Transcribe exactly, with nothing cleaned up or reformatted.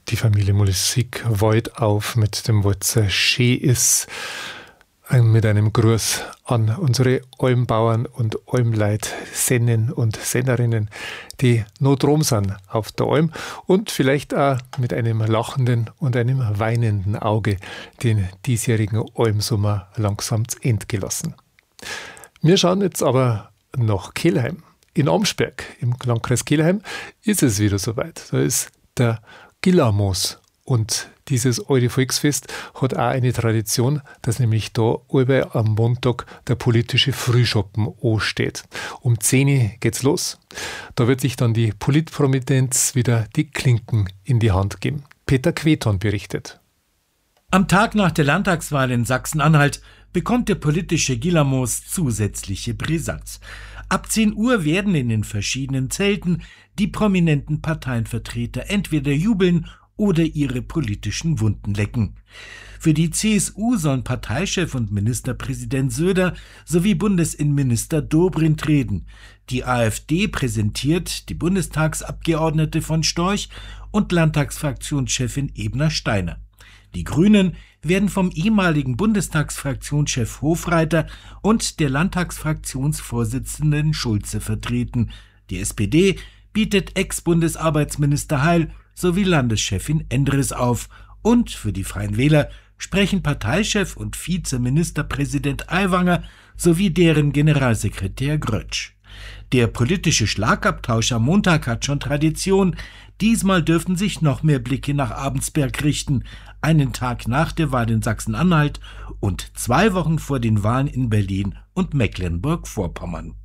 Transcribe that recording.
die Familie Musik Voigt auf mit dem Walzer Schee ist, mit einem Gruß an unsere Almbauern und Almleit, Sennen und Sennerinnen, die noch drum sind auf der Alm und vielleicht auch mit einem lachenden und einem weinenden Auge den diesjährigen Almsommer langsam zu Ende gelassen. Wir schauen jetzt aber nach Kelheim. In Amsberg, im Landkreis Kelheim, ist es wieder soweit. Da ist der Gillermoos. Und dieses alte Volksfest hat auch eine Tradition, dass nämlich da allweil am Montag der politische Frühschoppen ansteht. Um zehn Uhr geht's los. Da wird sich dann die Politprominenz wieder die Klinken in die Hand geben. Peter Queton berichtet. Am Tag nach der Landtagswahl in Sachsen-Anhalt bekommt der politische Gillermoos zusätzliche Brisanz. Ab zehn Uhr werden in den verschiedenen Zelten die prominenten Parteienvertreter entweder jubeln oder ihre politischen Wunden lecken. Für die C S U sollen Parteichef und Ministerpräsident Söder sowie Bundesinnenminister Dobrindt reden. Die AfD präsentiert die Bundestagsabgeordnete von Storch und Landtagsfraktionschefin Ebner-Steiner. Die Grünen werden vom ehemaligen Bundestagsfraktionschef Hofreiter und der Landtagsfraktionsvorsitzenden Schulze vertreten. Die S P D bietet Ex-Bundesarbeitsminister Heil sowie Landeschefin Endres auf. Und für die Freien Wähler sprechen Parteichef und Vizeministerpräsident Aiwanger sowie deren Generalsekretär Grötsch. Der politische Schlagabtausch am Montag hat schon Tradition. Diesmal dürften sich noch mehr Blicke nach Abensberg richten, einen Tag nach der Wahl in Sachsen-Anhalt und zwei Wochen vor den Wahlen in Berlin und Mecklenburg-Vorpommern.